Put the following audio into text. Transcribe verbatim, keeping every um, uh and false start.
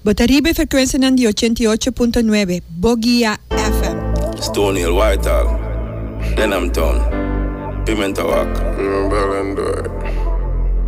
Botaribe frecuencia di ochenta y ocho punto nueve, Bogia F M. Stony Hill, Whitehall, Denham Town, Pimento Walk. Mm,